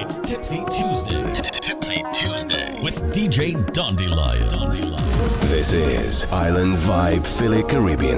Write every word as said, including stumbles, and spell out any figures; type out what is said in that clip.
It's Tipsy Tuesday. Tipsy Tuesday with D J Dandelion. This is Island Vibe Philly Caribbean